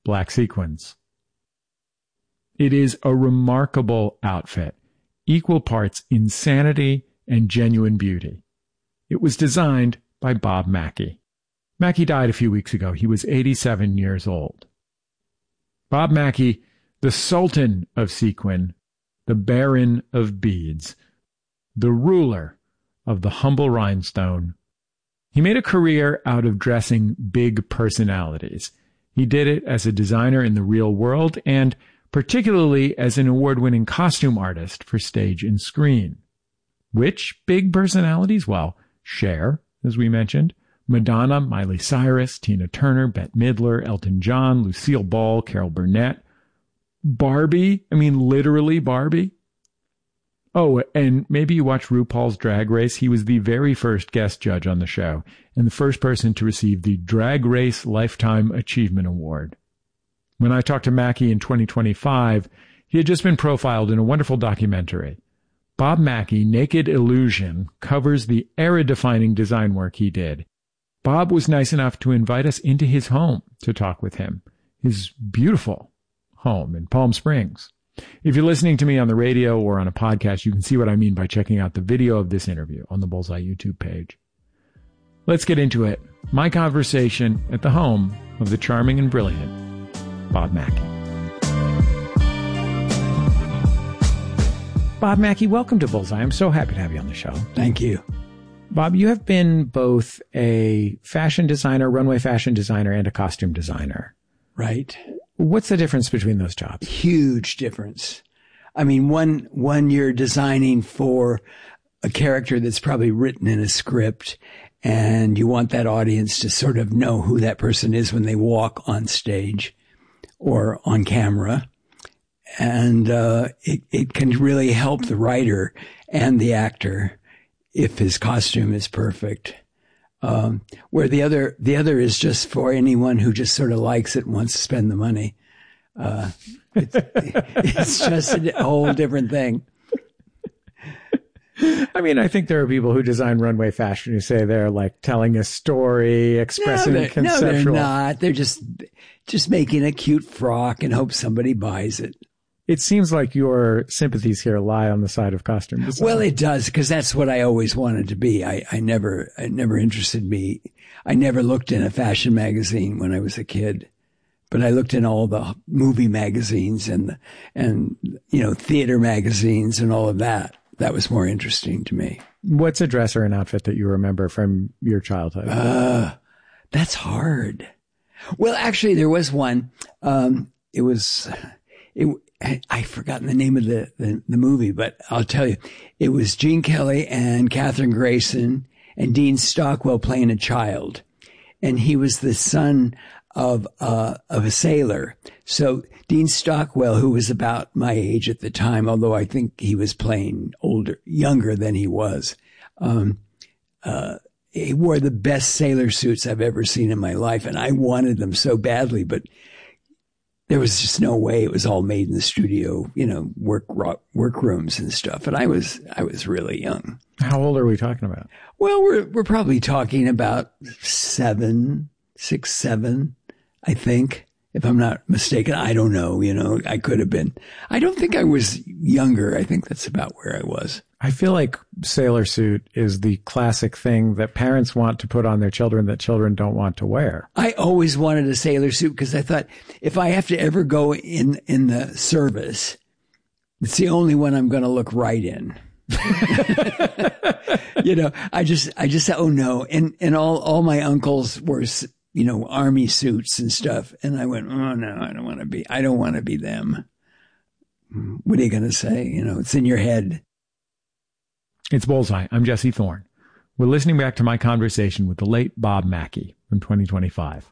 black sequins. It is a remarkable outfit, equal parts insanity and genuine beauty. It was designed by Bob Mackie. Mackie died a few weeks ago. He was 87 years old. Bob Mackie, the Sultan of Sequin, the Baron of Beads, the ruler of the humble rhinestone. He made a career out of dressing big personalities. He did it as a designer in the real world and particularly as an award-winning costume artist for stage and screen. Which big personalities? Well, Cher, as we mentioned, Madonna, Miley Cyrus, Tina Turner, Bette Midler, Elton John, Lucille Ball, Carol Burnett, Barbie, literally Barbie. Oh, and maybe you watched RuPaul's Drag Race. He was the very first guest judge on the show and the first person to receive the Drag Race Lifetime Achievement Award. When I talked to Mackie in 2025, he had just been profiled in a wonderful documentary. Bob Mackie, Naked Illusion, covers the era-defining design work he did. Bob was nice enough to invite us into his home to talk with him, his beautiful home in Palm Springs. If you're listening to me on the radio or on a podcast, you can see what I mean by checking out the video of this interview on the Bullseye YouTube page. Let's get into it. My conversation at the home of the charming and brilliant Bob Mackie. Bob Mackie, welcome to Bullseye. I'm so happy to have you on the show. Thank you. Bob, you have been both a fashion designer, runway fashion designer, and a costume designer. Right. What's the difference between those jobs? Huge difference. One you're designing for a character that's probably written in a script, and you want that audience to sort of know who that person is when they walk on stage or on camera. And it can really help the writer and the actor if his costume is perfect. Where the other is just for anyone who just sort of likes it and wants to spend the money. It's just a whole different thing. I think there are people who design runway fashion who say they're like telling a story, expressing conceptual. No, they're not. They're just making a cute frock and hope somebody buys it. It seems like your sympathies here lie on the side of costume design. Well, it does, because that's what I always wanted to be. I never interested me. I never looked in a fashion magazine when I was a kid, but I looked in all the movie magazines and theater magazines and all of that. That was more interesting to me. What's a dress or an outfit that you remember from your childhood? That's hard. Well, actually, there was one. I've forgotten the name of the movie, but I'll tell you, it was Gene Kelly and Katherine Grayson and Dean Stockwell playing a child. And he was the son of a sailor. So Dean Stockwell, who was about my age at the time, although I think he was playing younger than he was, he wore the best sailor suits I've ever seen in my life. And I wanted them so badly, but there was just no way. It was all made in the studio, workrooms and stuff. And I was really young. How old are we talking about? Well, we're probably talking about 6, 7, I think, if I'm not mistaken. I don't know. I could have been. I don't think I was younger. I think that's about where I was. I feel like sailor suit is the classic thing that parents want to put on their children that children don't want to wear. I always wanted a sailor suit because I thought if I have to ever go in the service, it's the only one I'm going to look right in. I just oh no. And all my uncles were, army suits and stuff. And I went, oh no, I don't want to be them. What are you going to say? It's in your head. It's Bullseye. I'm Jesse Thorne. We're listening back to my conversation with the late Bob Mackie from 2025.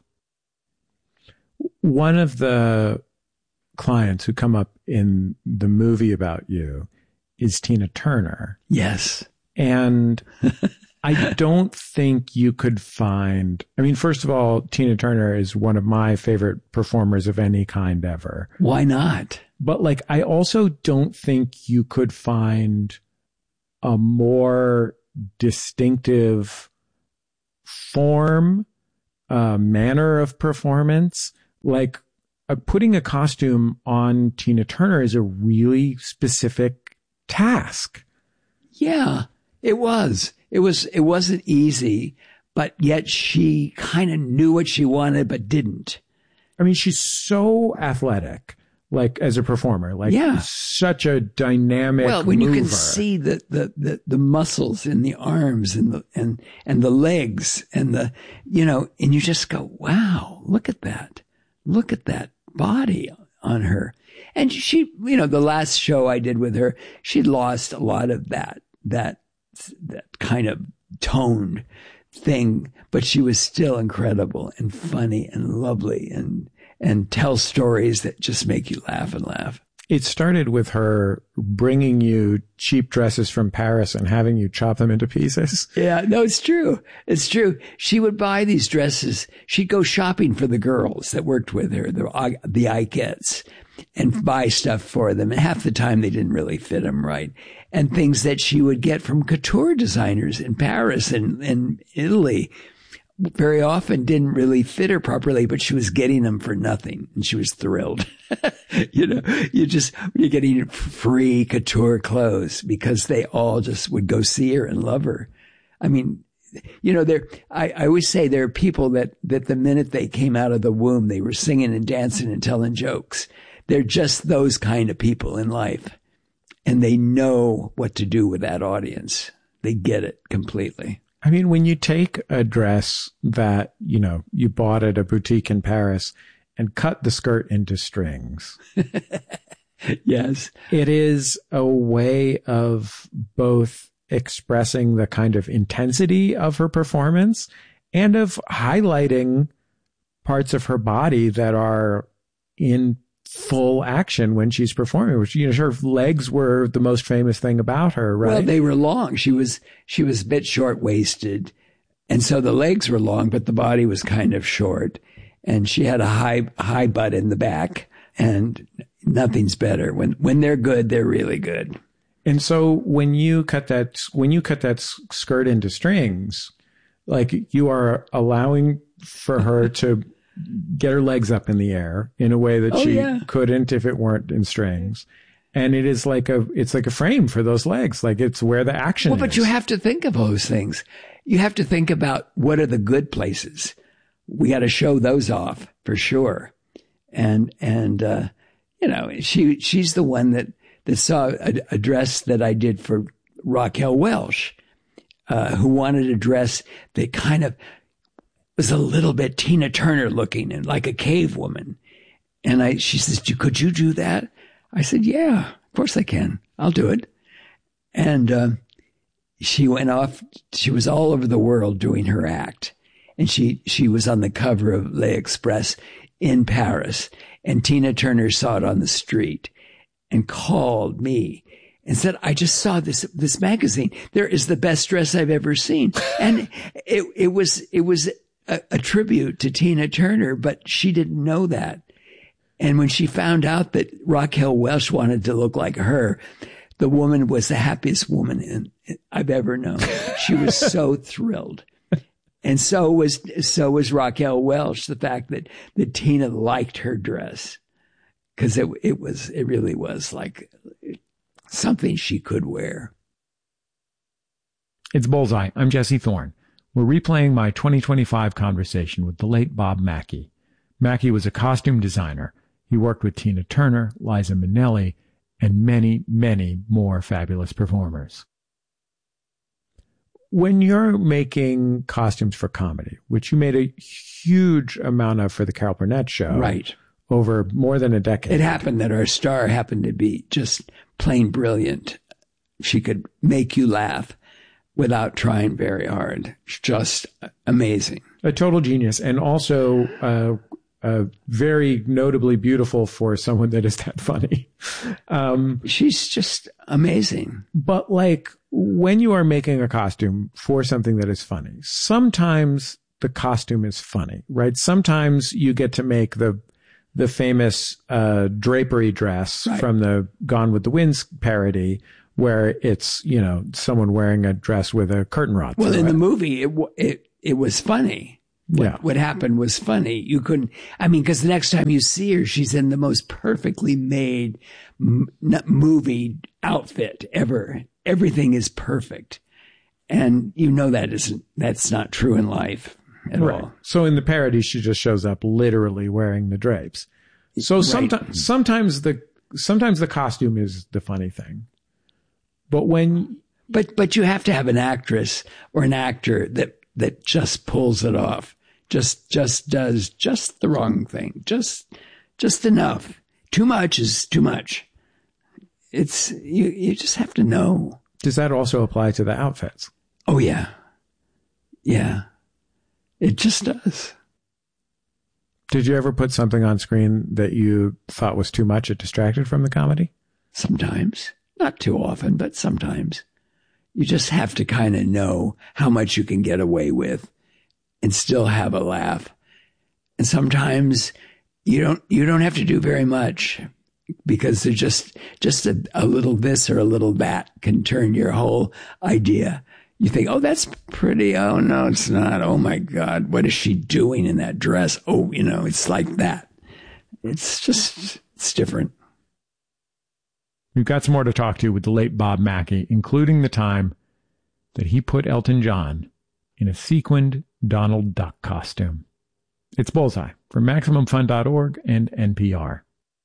One of the clients who come up in the movie about you is Tina Turner. Yes. And I don't think you could find, first of all, Tina Turner is one of my favorite performers of any kind ever. Why not? But I also don't think you could find a more distinctive form, manner of performance. putting a costume on Tina Turner is a really specific task. Yeah, it was. It wasn't easy, but yet she kind of knew what she wanted, but didn't. I mean, she's so athletic, like as a performer, like such a dynamic when mover. You can see the muscles in the arms and the legs and and you just go, wow, look at that. Look at that body on her. And she, the last show I did with her, she'd lost a lot of that kind of toned thing, but she was still incredible and funny and lovely and tell stories that just make you laugh and laugh. It started with her bringing you cheap dresses from Paris and having you chop them into pieces. Yeah, no, it's true. It's true. She would buy these dresses. She'd go shopping for the girls that worked with her, the Ikettes, and buy stuff for them. And half the time they didn't really fit them right. And things that she would get from couture designers in Paris and Italy very often didn't really fit her properly, but she was getting them for nothing. And she was thrilled. You're getting free couture clothes because they all just would go see her and love her. I mean, I always say there are people that the minute they came out of the womb, they were singing and dancing and telling jokes. They're just those kind of people in life. And they know what to do with that audience. They get it completely. I mean, when you take a dress that, you bought at a boutique in Paris and cut the skirt into strings. Yes. It is a way of both expressing the kind of intensity of her performance and of highlighting parts of her body that are in full action when she's performing, which, her legs were the most famous thing about her, right? Well, they were long. She was a bit short-waisted. And so the legs were long, but the body was kind of short. And she had a high butt in the back, and nothing's better. When they're good, they're really good. And so when you cut that skirt into strings, like, you are allowing for her to get her legs up in the air in a way that she couldn't if it weren't in strings. And it's like a frame for those legs. Like, it's where the action is. But you have to think of those things. You have to think about what are the good places. We got to show those off for sure. And she's the one that saw a dress that I did for Raquel Welch, who wanted a dress that kind of was a little bit Tina Turner looking and like a cave woman. And she says, could you do that? I said, yeah, of course I can. I'll do it. And she went off. She was all over the world doing her act. And she was on the cover of L'Express in Paris. And Tina Turner saw it on the street and called me and said, I just saw this magazine. There is the best dress I've ever seen. And it was a tribute to Tina Turner, but she didn't know that. And when she found out that Raquel Welch wanted to look like her, the woman was the happiest woman I've ever known. She was so thrilled. And so was Raquel Welch, the fact that Tina liked her dress, because it really was like something she could wear. It's Bullseye. I'm Jesse Thorne. We're replaying my 2025 conversation with the late Bob Mackie. Mackie was a costume designer. He worked with Tina Turner, Liza Minnelli, and many, many more fabulous performers. When you're making costumes for comedy, which you made a huge amount of for the Carol Burnett show, right, over more than a decade. It happened that our star happened to be just plain brilliant. She could make you laugh without trying very hard. Just amazing. A total genius, and also very notably beautiful for someone that is that funny. She's just amazing. But like, when you are making a costume for something that is funny, sometimes the costume is funny, right? Sometimes you get to make the famous drapery dress from the Gone with the Wind parody, where it's, someone wearing a dress with a curtain rod. Well, in the movie, it was funny. What happened was funny. You couldn't, because the next time you see her, she's in the most perfectly made movie outfit ever. Everything is perfect. And that's not true in life at all. So in the parody, she just shows up literally wearing the drapes. So sometimes the costume is the funny thing. But you have to have an actress or an actor that just pulls it off. Just does just the wrong thing. Just enough. Too much is too much. It's you just have to know. Does that also apply to the outfits? Oh, yeah. Yeah. It just does. Did you ever put something on screen that you thought was too much? It distracted from the comedy? Sometimes. Not too often, but sometimes. You just have to kind of know how much you can get away with and still have a laugh. And sometimes you don't have to do very much, because there's just a little this or a little that can turn your whole idea. You think, oh, that's pretty. Oh, no, it's not. Oh, my God, what is she doing in that dress? Oh, it's like that. It's different. We've got some more to talk to with the late Bob Mackie, including the time that he put Elton John in a sequined Donald Duck costume. It's Bullseye from MaximumFun.org and NPR.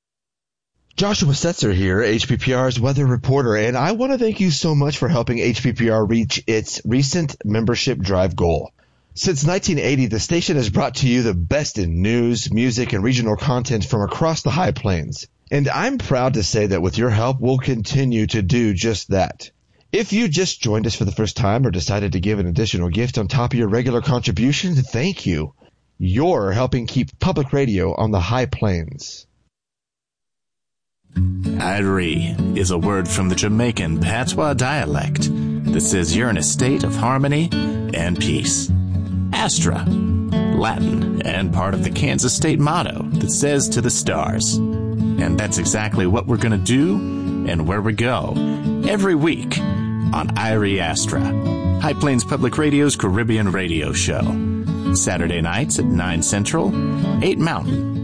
Joshua Setzer here, HPPR's weather reporter, and I want to thank you so much for helping HPPR reach its recent membership drive goal. Since 1980, the station has brought to you the best in news, music, and regional content from across the High Plains. And I'm proud to say that with your help, we'll continue to do just that. If you just joined us for the first time or decided to give an additional gift on top of your regular contribution, thank you. You're helping keep public radio on the High Plains. Irie is a word from the Jamaican patois dialect that says you're in a state of harmony and peace. Astra, Latin, and part of the Kansas state motto that says to the stars. And that's exactly what we're going to do and where we go every week on Irie Astra, High Plains Public Radio's Caribbean radio show. Saturday nights at 9 Central, 8 Mountain,